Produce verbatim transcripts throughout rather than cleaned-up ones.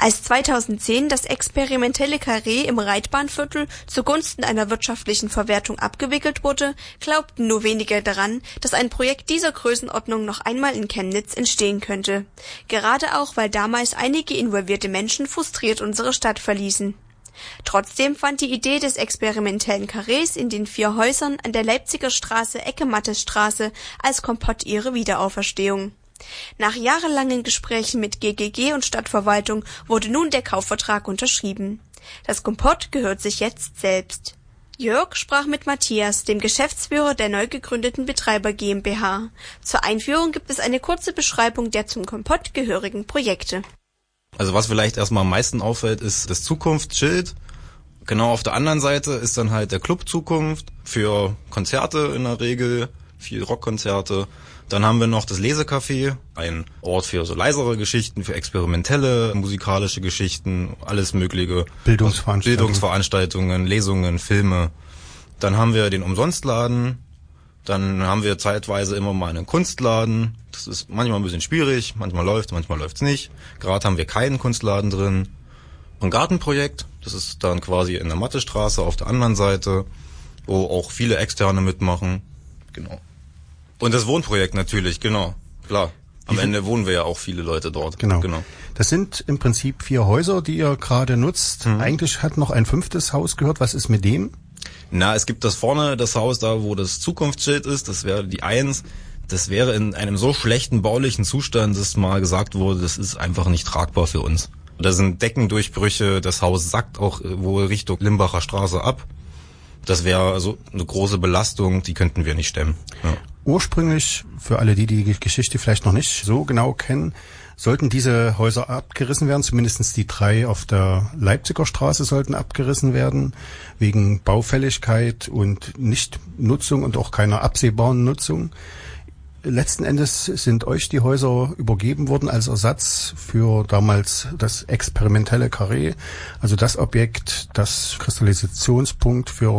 Als zweitausendzehn das experimentelle Karree im Reitbahnviertel zugunsten einer wirtschaftlichen Verwertung abgewickelt wurde, glaubten nur wenige daran, dass ein Projekt dieser Größenordnung noch einmal in Chemnitz entstehen könnte. Gerade auch, weil damals einige involvierte Menschen frustriert unsere Stadt verließen. Trotzdem fand die Idee des experimentellen Karrees in den vier Häusern an der Leipziger Straße Ecke Mattesstraße als Kompott ihre Wiederauferstehung. Nach jahrelangen Gesprächen mit G G G und Stadtverwaltung wurde nun der Kaufvertrag unterschrieben. Das Kompott gehört sich jetzt selbst. Jörg sprach mit Matthias, dem Geschäftsführer der neu gegründeten Betreiber GmbH. Zur Einführung gibt es eine kurze Beschreibung der zum Kompott gehörigen Projekte. Also was vielleicht erstmal am meisten auffällt, ist das Zukunftsschild. Genau auf der anderen Seite ist dann halt der Club Zukunft für Konzerte in der Regel, viel Rockkonzerte. Dann haben wir noch das Lesecafé, ein Ort für so leisere Geschichten, für experimentelle musikalische Geschichten, alles mögliche. Bildungsveranstaltungen. Bildungsveranstaltungen, Lesungen, Filme. Dann haben wir den Umsonstladen. Dann haben wir zeitweise immer mal einen Kunstladen. Das ist manchmal ein bisschen schwierig, manchmal läuft, manchmal läuft's nicht. Gerade haben wir keinen Kunstladen drin. Ein Gartenprojekt, das ist dann quasi in der Mattestraße auf der anderen Seite, wo auch viele Externe mitmachen. Genau. Und das Wohnprojekt natürlich, genau, klar. Am Ende wohnen wir ja auch viele Leute dort. Genau. genau. Das sind im Prinzip vier Häuser, die ihr gerade nutzt. Mhm. Eigentlich hat noch ein fünftes Haus gehört. Was ist mit dem? Na, es gibt das vorne, das Haus da, wo das Zukunftsschild ist. Das wäre die Eins. Das wäre in einem so schlechten baulichen Zustand, dass mal gesagt wurde, das ist einfach nicht tragbar für uns. Da sind Deckendurchbrüche, das Haus sackt auch wohl Richtung Limbacher Straße ab. Das wäre also eine große Belastung, die könnten wir nicht stemmen. Ja. Ursprünglich, für alle, die die Geschichte vielleicht noch nicht so genau kennen, sollten diese Häuser abgerissen werden, zumindest die drei auf der Leipziger Straße sollten abgerissen werden, wegen Baufälligkeit und Nichtnutzung und auch keiner absehbaren Nutzung. Letzten Endes sind euch die Häuser übergeben worden als Ersatz für damals das experimentelle Karree, also das Objekt, das Kristallisationspunkt für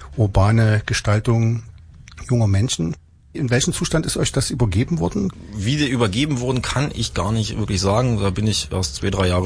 urbane Gestaltung junger Menschen. In welchem Zustand ist euch das übergeben worden? Wie die übergeben wurden, kann ich gar nicht wirklich sagen. Da bin ich erst zwei, drei Jahre